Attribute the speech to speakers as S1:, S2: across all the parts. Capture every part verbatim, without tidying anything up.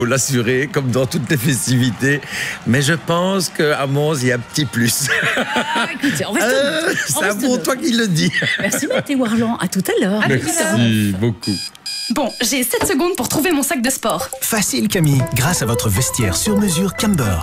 S1: faut l'assurer, comme dans toutes les festivités. Mais je pense qu'à Mons, il y a un petit plus.
S2: Ah, écoutez, on reste
S1: euh,
S2: neutre.
S1: C'est un bon toi qui le dis.
S2: Merci Mathé Warland, à tout à l'heure.
S1: Merci beaucoup.
S3: Bon, j'ai sept secondes pour trouver mon sac de sport.
S4: Facile Camille, grâce à votre vestiaire sur mesure Camber.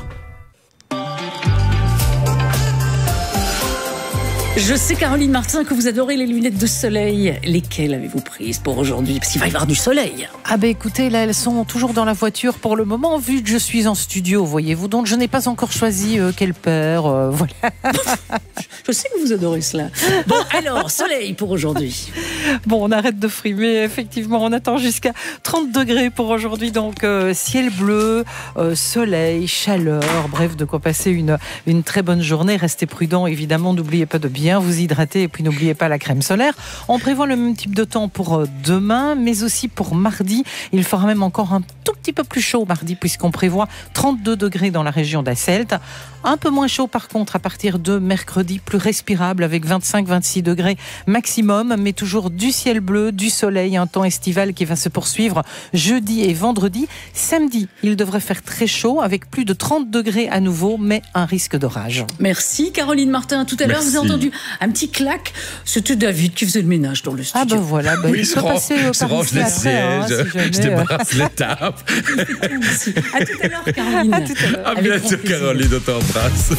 S2: Je sais, Caroline Martin, que vous adorez les lunettes de soleil. Lesquelles avez-vous prises pour aujourd'hui? Parce qu'il va y avoir du soleil.
S5: Ah ben écoutez, là elles sont toujours dans la voiture pour le moment, vu que je suis en studio, voyez-vous. Donc je n'ai pas encore choisi euh, quelle paire, euh, voilà.
S2: Je sais que vous adorez cela. Bon, alors, soleil pour aujourd'hui.
S5: Bon, on arrête de frimer, effectivement, on attend jusqu'à trente degrés pour aujourd'hui. Donc euh, ciel bleu, euh, soleil, chaleur, bref, de quoi passer une, une très bonne journée. Restez prudents, évidemment, n'oubliez pas de bien vous hydrater et puis n'oubliez pas la crème solaire. On prévoit le même type de temps pour demain, mais aussi pour mardi. Il fera même encore un tout petit peu plus chaud mardi, puisqu'on prévoit trente-deux degrés dans la région d'Asselt. Un peu moins chaud par contre à partir de mercredi, plus respirable avec vingt-cinq à vingt-six degrés maximum, mais toujours du ciel bleu, du soleil, un temps estival qui va se poursuivre jeudi et vendredi. Samedi, il devrait faire très chaud avec plus de trente degrés à nouveau, mais un risque d'orage.
S2: Merci Caroline Martin. Tout à l'heure, vous avez entendu un petit clac. C'était David qui faisait le ménage dans le studio.
S5: Ah ben voilà, ben
S1: Oui,
S5: il serait passé
S1: je
S5: par
S1: range
S5: ici
S1: les
S5: après, hein,
S1: sièges,
S5: si jamais,
S1: je débarrasse les tables.
S2: À tout à l'heure, Caroline.
S5: À tout à l'heure.
S1: À
S2: Avec
S1: bientôt,
S2: grand plaisir.
S1: Caroline, on t'embrasse.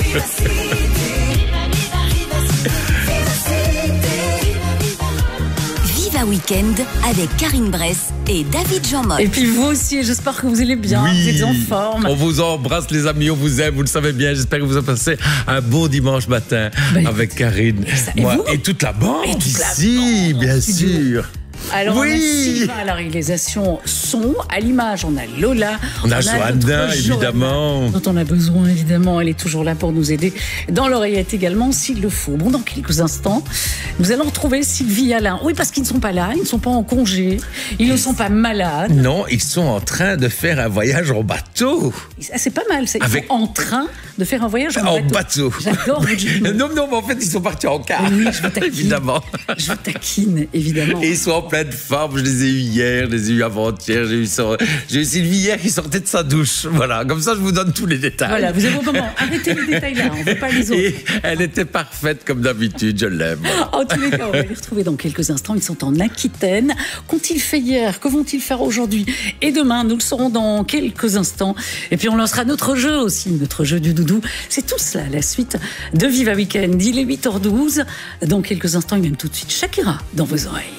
S6: Viva Weekend avec Karine Bress et David Jean-Moll.
S2: Et puis vous aussi, j'espère que vous allez bien,
S1: Oui.
S2: vous êtes en forme.
S1: On vous embrasse les amis, on vous aime, vous le savez bien. J'espère que vous avez passé un beau dimanche matin
S2: Ben,
S1: avec Karine,
S2: ça- et
S1: moi
S2: vous
S1: et toute la bande
S2: Et toute la
S1: ici,
S2: bande,
S1: bien
S2: en studio.
S1: sûr.
S2: Alors, on a
S1: Oui.
S2: Sylvain à la réalisation son, à l'image, on a Lola.
S1: On a Johanna,
S2: notre
S1: évidemment.
S2: Johanna, dont on a besoin, évidemment. Elle est toujours là pour nous aider. Dans l'oreillette également, s'il le faut. Bon, dans quelques instants, nous allons retrouver Sylvie et Alain. Oui, parce qu'ils ne sont pas là, ils ne sont pas en congé, ils ne sont pas malades.
S1: Non, ils sont en train de faire un voyage en bateau.
S2: Ah, c'est pas mal, c'est ils
S1: Avec-
S2: sont en train de faire un voyage en,
S1: En bateau.
S2: J'adore votre jeu de mots.
S1: Non, non, mais en fait, ils sont partis en car.
S2: Oui, je vous taquine.
S1: Évidemment.
S2: Je vous taquine, évidemment.
S1: Et ils sont en pleine forme. Je les ai eus hier, je les ai eus avant-hier. J'ai eu, son- j'ai eu Sylvie hier qui sortait de sa douche. Voilà, comme ça, je vous donne tous les détails.
S2: Voilà, vous avez vos moments. Arrêtez les détails là, on ne veut pas les autres.
S1: Et elle était parfaite comme d'habitude, je l'aime.
S2: En tous les cas, on va les retrouver dans quelques instants. Ils sont en Aquitaine. Qu'ont-ils fait hier? Que vont-ils faire aujourd'hui? Et demain, nous le saurons dans quelques instants. Et puis, on lancera notre jeu aussi, notre jeu du doudou. C'est tout cela, la suite de Viva Weekend. Il est huit heures douze. Dans quelques instants, et même tout de suite, Shakira dans vos oreilles.